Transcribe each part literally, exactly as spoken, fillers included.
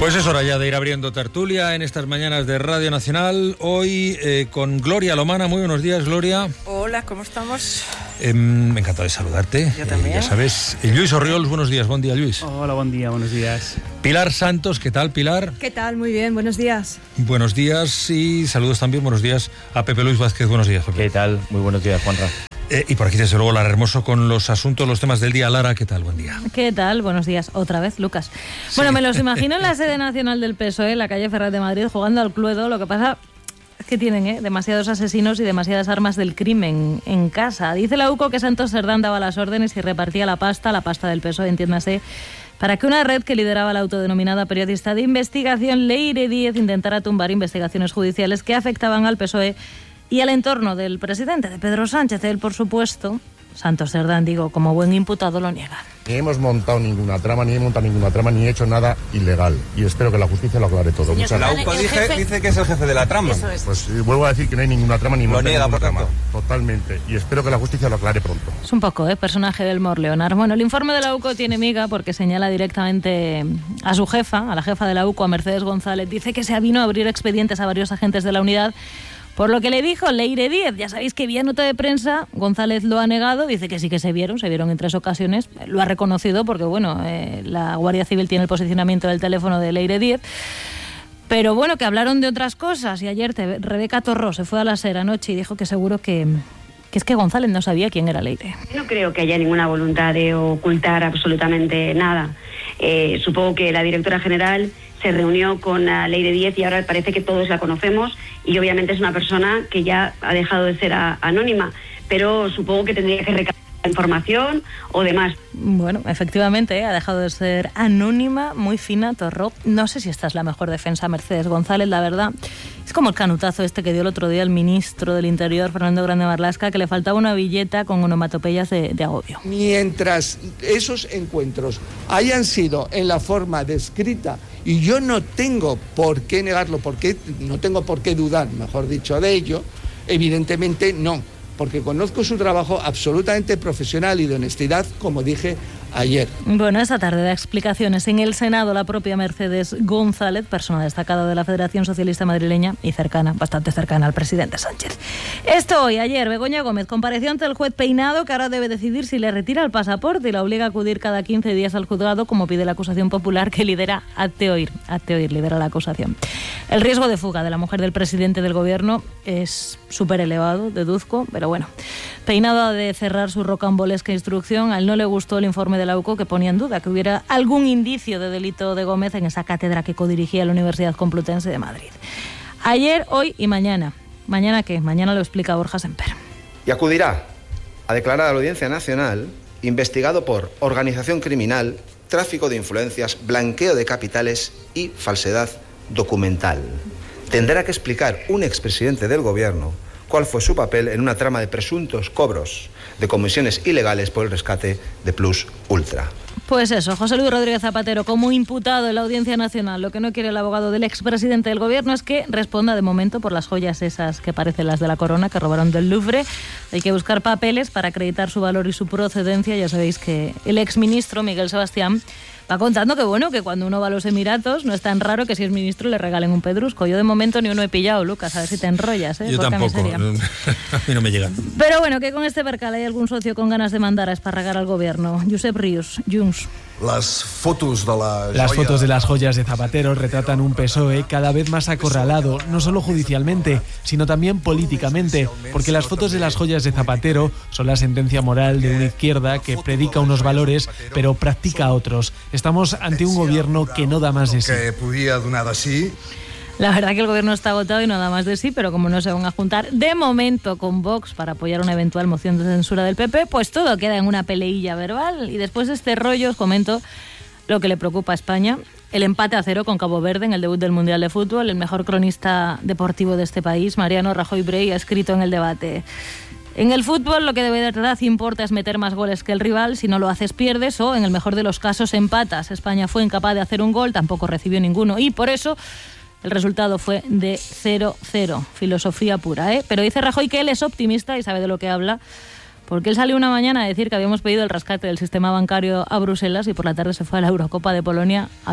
Pues es hora ya de ir abriendo tertulia en estas mañanas de Radio Nacional. Hoy eh, con Gloria Lomana. Muy buenos días, Gloria. Hola, ¿cómo estamos? Eh, me encanta de saludarte. Yo también. Eh, ya sabes. Eh, Lluís Orriols, buenos días. Buen día, Lluís. Hola, buen día, buenos días. Pilar Santos, ¿qué tal, Pilar? ¿Qué tal? Muy bien, buenos días. Buenos días y saludos también, buenos días a Pepe Luis Vázquez. Buenos días, Pepe. ¿Qué tal? Muy buenos días, Juanra. Eh, y por aquí, desde luego, Lara Hermoso con los asuntos, los temas del día. Lara, ¿qué tal? Buen día. ¿Qué tal? Buenos días. Otra vez, Lucas. Sí. Bueno, me los imagino en la sede nacional del P S O E, en la calle Ferraz de Madrid, jugando al Cluedo. Lo que pasa es que tienen ¿eh? demasiados asesinos y demasiadas armas del crimen en casa. Dice la U C O que Santos Cerdán daba las órdenes y repartía la pasta, la pasta del P S O E, entiéndase, para que una red que lideraba la autodenominada periodista de investigación Leire Díez intentara tumbar investigaciones judiciales que afectaban al P S O E y al entorno del presidente, de Pedro Sánchez. Él, por supuesto, Santos Cerdán, digo, como buen imputado, lo niega. Ni hemos montado ninguna trama, ni he montado ninguna trama, ni he hecho nada ilegal. Y espero que la justicia lo aclare todo. Muchas gracias. La U C O dice, dice que es el jefe de la trama. Eso es. Pues eh, vuelvo a decir que no hay ninguna trama, ni lo monta niega, ninguna por trama. tanto. Totalmente. Y espero que la justicia lo aclare pronto. Es un poco, ¿eh? Personaje del Mor Leonard. Bueno, el informe de la U C O tiene miga porque señala directamente a su jefa, a la jefa de la U C O, a Mercedes González. Dice que se avino a abrir expedientes a varios agentes de la unidad. Por lo que le dijo Leire Díez, ya sabéis que vía nota de prensa, González lo ha negado, dice que sí que se vieron, se vieron en tres ocasiones, lo ha reconocido porque, bueno, eh, la Guardia Civil tiene el posicionamiento del teléfono de Leire Díez, pero bueno, que hablaron de otras cosas y ayer te, Rebeca Torró se fue a la SER anoche y dijo que seguro que, que es que González no sabía quién era Leire. No creo que haya ninguna voluntad de ocultar absolutamente nada. Eh, supongo que la directora general se reunió con la Leire Díez y ahora parece que todos la conocemos y obviamente es una persona que ya ha dejado de ser a, anónima, pero supongo que tendría que recabar información o demás. Bueno, efectivamente, ¿eh? ha dejado de ser anónima, muy fina, Torró. No sé si esta es la mejor defensa, Mercedes González, la verdad. Es como el canutazo este que dio el otro día el ministro del Interior, Fernando Grande Marlaska, que le faltaba una billeta con onomatopeyas de, de agobio. Mientras esos encuentros hayan sido en la forma descrita, y yo no tengo por qué negarlo, porque no tengo por qué dudar, mejor dicho, de ello, evidentemente no, porque conozco su trabajo absolutamente profesional y de honestidad, como dije ayer. Bueno, esta tarde da explicaciones en el Senado la propia Mercedes González, persona destacada de la Federación Socialista Madrileña y cercana, bastante cercana al presidente Sánchez. Esto hoy, ayer, Begoña Gómez compareció ante el juez Peinado, que ahora debe decidir si le retira el pasaporte y la obliga a acudir cada quince días al juzgado, como pide la acusación popular que lidera Hazte Oír. Hazte Oír lidera la acusación. El riesgo de fuga de la mujer del presidente del gobierno es súper elevado, deduzco, pero bueno. Peinado ha de cerrar su rocambolesca instrucción. A él no le gustó el informe de la U C O que ponía en duda que hubiera algún indicio de delito de Gómez en esa cátedra que codirigía la Universidad Complutense de Madrid. Ayer, hoy y mañana. ¿Mañana qué? Mañana lo explica Borja Semper. Y acudirá a declarar a la Audiencia Nacional, investigado por organización criminal, tráfico de influencias, blanqueo de capitales y falsedad documental. Tendrá que explicar un expresidente del gobierno cuál fue su papel en una trama de presuntos cobros de comisiones ilegales por el rescate de Plus Ultra. Pues eso, José Luis Rodríguez Zapatero como imputado en la Audiencia Nacional. Lo que no quiere el abogado del expresidente del gobierno es que responda de momento por las joyas esas que parecen las de la corona que robaron del Louvre. Hay que buscar papeles para acreditar su valor y su procedencia. Ya sabéis que el exministro Miguel Sebastián va contando que bueno, que cuando uno va a los Emiratos no es tan raro que si es ministro le regalen un pedrusco. Yo de momento ni uno he pillado, Lucas, a ver si te enrollas, ¿eh? Yo Porque tampoco, a mí, a mí no me llegan. Pero bueno, que con este percal hay algún socio con ganas de mandar a esparragar al gobierno. Josep Rius, Junts. Las fotos de la Las joya... fotos de las joyas de Zapatero retratan un P S O E cada vez más acorralado, no solo judicialmente, sino también políticamente, porque las fotos de las joyas de Zapatero son la sentencia moral de una izquierda que predica unos valores, pero practica otros. Estamos ante un gobierno que no da más de sí. Que podía donar así. La verdad que el gobierno está agotado y no da más de sí, pero como no se van a juntar de momento con Vox para apoyar una eventual moción de censura del P P, pues todo queda en una peleilla verbal. Y después de este rollo os comento lo que le preocupa a España. El empate a cero con Cabo Verde en el debut del Mundial de Fútbol. El mejor cronista deportivo de este país, Mariano Rajoy Brey, ha escrito en el debate: en el fútbol lo que de verdad importa es meter más goles que el rival. Si no lo haces pierdes o, en el mejor de los casos, empatas. España fue incapaz de hacer un gol, tampoco recibió ninguno y por eso el resultado fue de cero cero, filosofía pura, ¿eh? Pero dice Rajoy que él es optimista y sabe de lo que habla, porque él salió una mañana a decir que habíamos pedido el rescate del sistema bancario a Bruselas y por la tarde se fue a la Eurocopa de Polonia a ver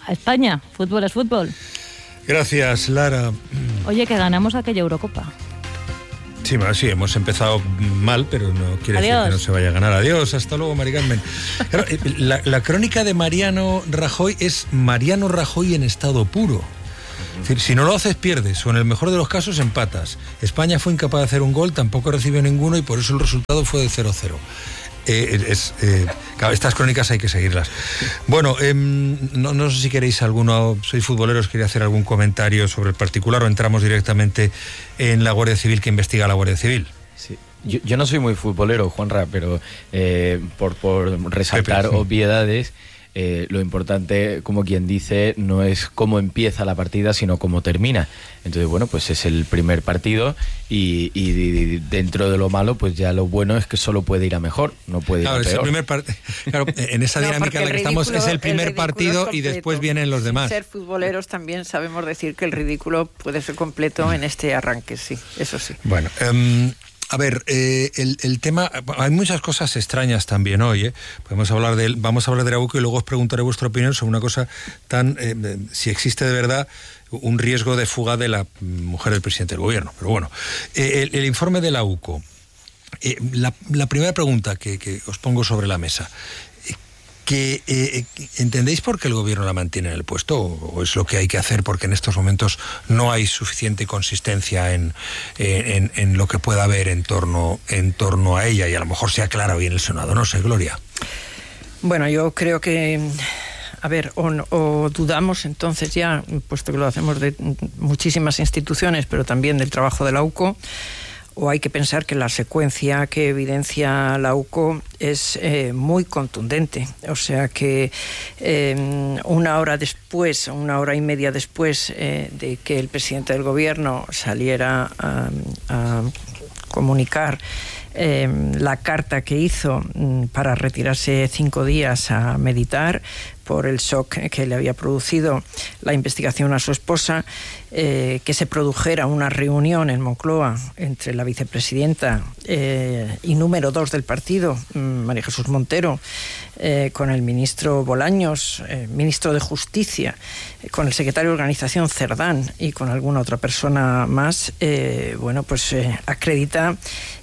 a España. Fútbol es fútbol. Gracias, Lara. Oye, que ganamos aquella Eurocopa. Sí, sí, hemos empezado mal, pero no quiere Adiós. decir que no se vaya a ganar. Adiós, hasta luego, Mari Carmen. Claro, la, la crónica de Mariano Rajoy es Mariano Rajoy en estado puro. Es decir, si no lo haces, pierdes, o en el mejor de los casos, empatas. España fue incapaz de hacer un gol, tampoco recibió ninguno y por eso el resultado fue de cero cero. Eh, es, eh, claro, estas crónicas hay que seguirlas. Bueno, eh, no, no sé si queréis alguno, sois futboleros, quería hacer algún comentario sobre el particular o entramos directamente en la Guardia Civil que investiga a la Guardia Civil. Sí. Yo, yo no soy muy futbolero, Juanra, pero eh, por, por resaltar Pepe, sí. obviedades, eh, lo importante, como quien dice, no es cómo empieza la partida, sino cómo termina. Entonces, bueno, pues es el primer partido y, y dentro de lo malo, pues ya lo bueno es que solo puede ir a mejor, no puede ir claro, a peor. Es el primer part... Claro, en esa no, dinámica en la que estamos es el primer el partido y después vienen los demás. Sin ser futboleros también sabemos decir que el ridículo puede ser completo en este arranque, sí, eso sí. Bueno, um... A ver, eh, el, el tema, hay muchas cosas extrañas también hoy, ¿eh? Podemos hablar de, vamos a hablar de la U C O y luego os preguntaré vuestra opinión sobre una cosa tan, eh, si existe de verdad un riesgo de fuga de la mujer del presidente del gobierno. Pero bueno, eh, el, el informe de la U C O, eh, la, la primera pregunta que, que os pongo sobre la mesa, que eh, ¿entendéis por qué el gobierno la mantiene en el puesto? ¿O, o es lo que hay que hacer porque en estos momentos no hay suficiente consistencia en, en, en lo que pueda haber en torno, en torno a ella y a lo mejor se aclara hoy en el Senado? No sé, Gloria. Bueno, yo creo que, a ver, o, o dudamos entonces ya, puesto que lo hacemos de muchísimas instituciones, pero también del trabajo de la U C O, o hay que pensar que la secuencia que evidencia la U C O es eh, muy contundente. O sea que eh, una hora después, una hora y media después eh, de que el presidente del gobierno saliera a, a comunicar eh, la carta que hizo mm, para retirarse cinco días a meditar por el shock que le había producido la investigación a su esposa, eh, que se produjera una reunión en Moncloa entre la vicepresidenta eh, y número dos del partido, María Jesús Montero, eh, con el ministro Bolaños, eh, ministro de Justicia, eh, con el secretario de Organización Cerdán y con alguna otra persona más, eh, bueno, pues eh, acredita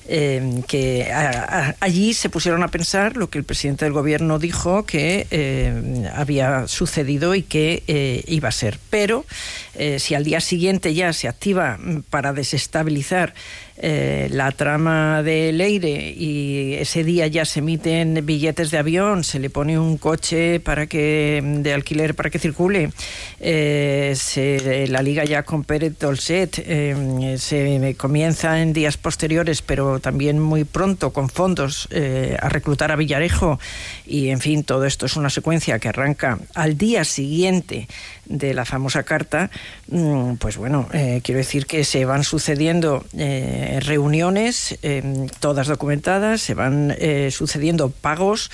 Eh, que a, a, allí se pusieron a pensar lo que el presidente del gobierno dijo que eh, había sucedido y que eh, iba a ser. Pero eh, si al día siguiente ya se activa para desestabilizar Eh, la trama de Leire y ese día ya se emiten billetes de avión, se le pone un coche para que de alquiler para que circule, eh, se, la liga ya con Pérez Dolcet, eh, se comienza en días posteriores, pero también muy pronto con fondos eh, a reclutar a Villarejo y en fin, todo esto es una secuencia que arranca al día siguiente de la famosa carta. Pues bueno, eh, quiero decir que se van sucediendo eh, reuniones, eh, todas documentadas, se van eh, sucediendo pagos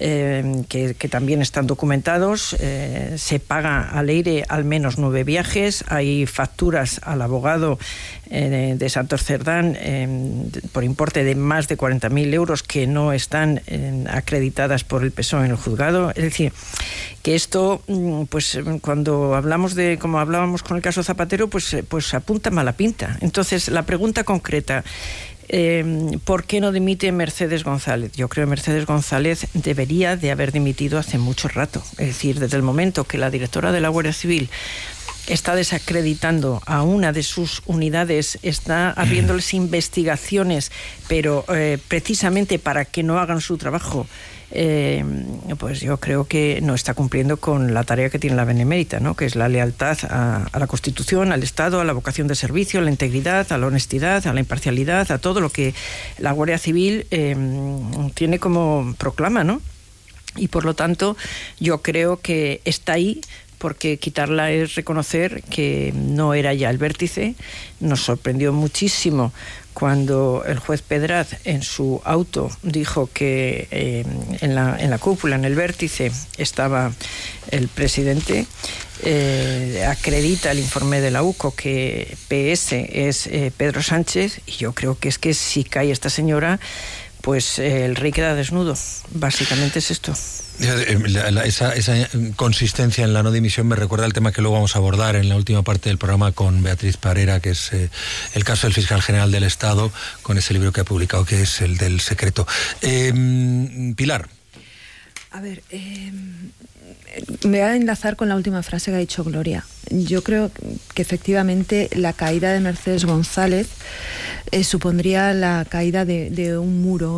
eh, que, que también están documentados, eh, se paga a Leire al menos nueve viajes, hay facturas al abogado eh, de Santos Cerdán eh, por importe de más de cuarenta mil euros que no están eh, acreditadas por el P S O E en el juzgado. Es decir, que esto, pues cuando hablamos de, como hablábamos con el caso Zapatero, pues, pues apunta mala pinta. Entonces, la pregunta concreta, eh, ¿por qué no dimite Mercedes González? Yo creo que Mercedes González debería de haber dimitido hace mucho rato. Es decir, desde el momento que la directora de la Guardia Civil está desacreditando a una de sus unidades, está abriéndoles investigaciones, pero eh, precisamente para que no hagan su trabajo, eh, pues yo creo que no está cumpliendo con la tarea que tiene la Benemérita, ¿no? Que es la lealtad a, a la Constitución, al Estado, a la vocación de servicio, a la integridad, a la honestidad, a la imparcialidad, a todo lo que la Guardia Civil eh, tiene como proclama, ¿no? Y por lo tanto, yo creo que está ahí, porque quitarla es reconocer que no era ya el vértice. Nos sorprendió muchísimo cuando el juez Pedraz en su auto dijo que eh, en, la, en la cúpula, en el vértice, estaba el presidente. Eh, acredita el informe de la U C O que P S es eh, Pedro Sánchez, y yo creo que es que si cae esta señora, pues eh, el rey queda desnudo. Básicamente es esto. Esa, esa consistencia en la no dimisión me recuerda al tema que luego vamos a abordar en la última parte del programa con Beatriz Parera, que es eh, el caso del fiscal general del Estado, con ese libro que ha publicado, que es el del secreto. Eh, Pilar. A ver, eh, me voy a enlazar con la última frase que ha dicho Gloria. Yo creo que efectivamente la caída de Mercedes González eh, supondría la caída de, de un muro